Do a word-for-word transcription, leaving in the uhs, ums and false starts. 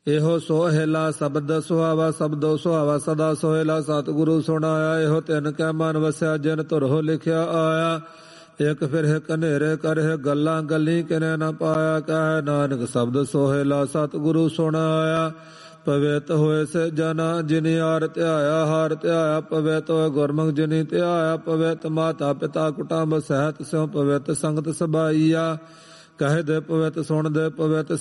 ਇਹੋ ਸੋਹਿਲਾ ਸ਼ਬਦ ਸੁਹਾਵਾ, ਸ਼ਬਦੋ ਸੁਹਾਵਾ ਸਦਾ ਸੋਹਿਲਾ। ਸਤਿਗੁਰੂ ਸੁਣਾਇਆ ਇਹੋ ਤਿੰਨ ਕੈ ਮਨ ਵਸਿਆ, ਜਿਨ ਧੁਰੋ ਲਿਖਿਆ ਆਇਆ। ਇਕ ਫਿਰਹਿ ਕਨੇਰੇ ਕਰਹਿ ਗੱਲਾਂ, ਗੱਲੀ ਕਿਨੇ ਨ ਪਾਇਆ। ਕਹਿ ਨਾਨਕ ਸ਼ਬਦ ਸੋਹਿਲਾ ਸਤਿਗੁਰੂ ਸੁਣਾਇਆ। ਪਵਿੱਤ ਹੋਏ ਸੇ ਜਨਾ ਜਿਨੀ ਹਾਰ ਧਿਆਇਆ, ਹਾਰ ਧਿਆਇਆ ਪਵਿੱਤ ਹੋਏ ਗੁਰਮੁਖ ਜਿਨੀ ਧਿਆਇਆ। ਪਵਿੱਤ ਮਾਤਾ ਪਿਤਾ ਕੁਟੰਬ ਸਹਿਤ ਸਿਉ ਪਵਿੱਤ ਸੰਗਤ ਸਬਾਈਆ। ਕਹਿ ਦੇ ਪਵਿੱਤ ਸੁਣ ਦੇ ਪਵਿੱਤ